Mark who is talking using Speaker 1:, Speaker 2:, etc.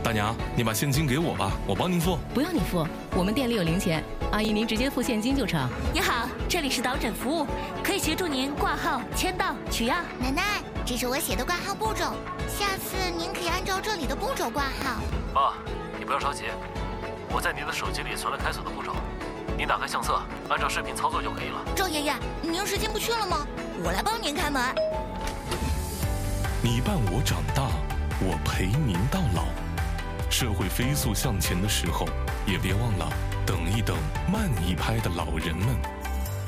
Speaker 1: 大娘，你把现金给我吧，我帮您付。
Speaker 2: 不用你付，我们店里有零钱，阿姨您直接付现金就成。
Speaker 3: 你好，这里是导诊服务，可以协助您挂号、签到、取药。
Speaker 4: 奶奶，这是我写的挂号步骤，下次您可以按照这里的步骤挂号。
Speaker 5: 爸，你不要着急，我在您的手机里存了开锁的步骤，您打开相册，按照视频操作就可以了。
Speaker 4: 周爷爷，您是进不去了吗？我来帮您开门。
Speaker 1: 你伴我长大，我陪您到老。社会飞速向前的时候，也别忘了等一等慢一拍的老人们。